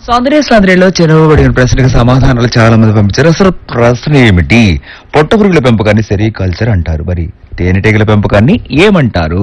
సాంద్రేలో చెరవబడిన ప్రశ్నకు సమాధానాలు చాలా మంది పంపించారు. అసలు ప్రశ్న ఏమిటి? పొట్టపురుగుల పెంపకాన్ని సెరికల్చర్ అంటారు. మరి తేనెటీగల పెంపకాన్ని ఏమంటారు?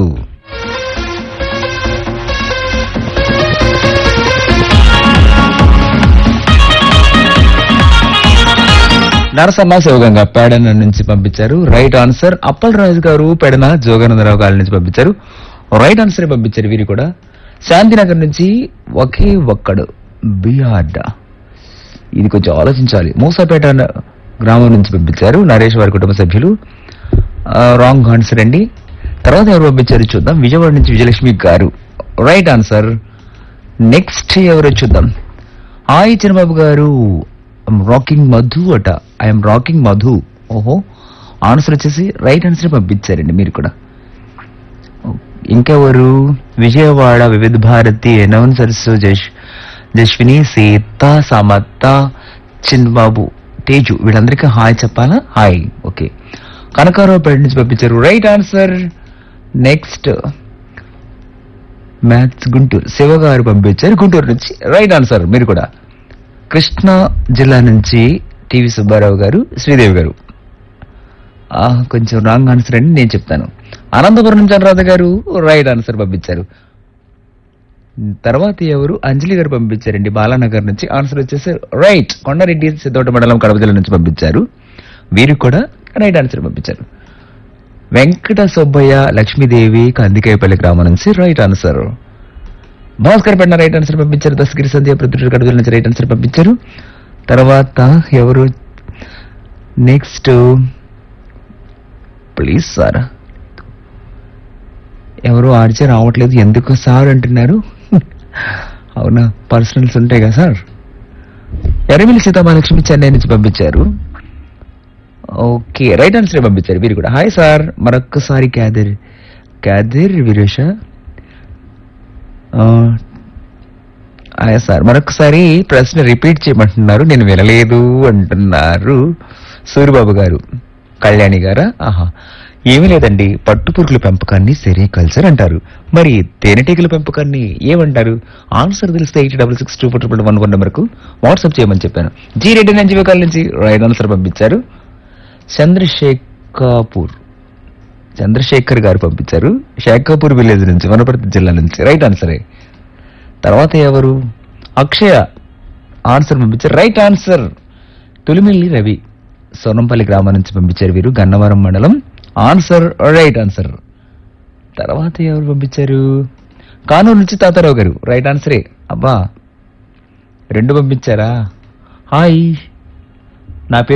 నరసమ్మ శివగంగా పెడన నుంచి పంపించారు. Right answer. అప్పల్ రాజు గారు పెడన జోగానందరావు గారి నుంచి పంపించారు. రైట్ ఆన్సర్ పంపించారు వీరు కూడా. శాంతినగర్ నుంచి ఒకే ఒక్కడు బియాడ్, ఇది కొంచెం ఆలోచించాలి. మూసాపేట గ్రామం నుంచి పంపించారు నరేష్ వారి కుటుంబ సభ్యులు. రాంగ్ ఆన్సర్ అండి. తర్వాత ఎవరు పంపించారు చూద్దాం. విజయవాడ నుంచి విజయలక్ష్మి గారు రైట్ ఆన్సర్. నెక్స్ట్ ఎవరు చూద్దాం. హాయ్ చిన్నబాబు గారు, రాకింగ్ మధు అట. I'm rocking Madhu. ఓహో, ఆన్సర్ వచ్చేసి రైట్ ఆన్సర్ పంపించారండి మీరు కూడా. ఇంకెవరు? విజయవాడ వివిధ భారతి అనౌన్సర్స్ జశ్విని, సీత, సమత, చిన్నబాబు, తేజు, వీళ్ళందరికీ హాయ్ చెప్పాలా? హాయ్. ఓకే, కనకారావుపేట నుంచి పంపించారు right answer. Next maths Guntur Shiva గారు పంపించారు గుంటూరు నుంచి రైట్ ఆన్సర్ మీరు కూడా. కృష్ణా జిల్లా నుంచి టీవీ సుబ్బారావు గారు, శ్రీదేవి గారు కొంచెం రాంగ్ ఆన్సర్ అండి, నేను చెప్తాను. అనంతపురం నుంచి అనురాధ గారు రైట్ ఆన్సర్ పంపించారు. తర్వాత ఎవరు? అంజలి గారు పంపించారండి బాలానగర్ నుంచి. ఆన్సర్ వచ్చేసి రైట్. కొండారెడ్డి సిద్ధోట మండలం కడప జిల్లా నుంచి పంపించారు. వీరు కూడా రైట్ ఆన్సర్ పంపించారు. వెంకట సుబ్బయ్య, లక్ష్మీదేవి కందికాయపల్లి గ్రామం నుంచి రైట్ ఆన్సర్. భాస్కర్ పెన్న రైట్ ఆన్సర్ పంపించారు. దశగిరి సంధ్య ప్రొద్దుటూరు కడప జిల్లా నుంచి రైట్ ఆన్సర్ పంపించారు. తర్వాత ఎవరు? నెక్స్ట్ ప్లీజ్ సార్, ఎవరు ఆర్చే రావట్లేదు, ఎందుకు సార్ అంటున్నారు? అవునా, పర్సనల్స్ ఉంటాయి కదా సార్. ఎర్రమిల్లి సీతామహాలక్ష్మి చెన్నై నుంచి పంపించారు. ఓకే, రైట్ ఆన్సర్ పంపించారు వీరు కూడా. హాయ్ సార్, మరొక్కసారి క్యాదిర్ వీరేష. హాయ్ సార్, మరొకసారి ప్రశ్న రిపీట్ చేయమంటున్నారు, నేను వినలేదు అంటున్నారు సూరిబాబు గారు. కళ్యాణి గారా? ఆహా, ఏమీ లేదండి, పట్టుపురుగుల పెంపకాన్ని సెరికల్చర్ అంటారు. మరి తేనెటీగల పెంపకాన్ని ఏమంటారు? ఆన్సర్ తెలిస్తే 866241 నెంబర్కు వాట్సాప్ చేయమని చెప్పాను. జీ రెడ్డి నంజివేకాల నుంచి రైట్ ఆన్సర్ పంపించారు. చంద్రశేఖర్ గారు పంపించారు షేకాపూర్ విలేజ్ నుంచి, వనపర్తి జిల్లా నుంచి రైట్ ఆన్సరే. తర్వాత ఎవరు? అక్షయ ఆన్సర్ పంపించారు రైట్ ఆన్సర్. తొలిమిల్లి రవి సోనంపల్లి గ్రామం నుంచి పంపించారు వీరు, గన్నవరం మండలం. Answer right answer. తర్వాత ఎవరు పంపించారు? కానూరు నుంచి తాతారావు గారు రైట్ ఆన్సరే. అబ్బా, రెండు పంపించారా? హాయ్, నా పేరు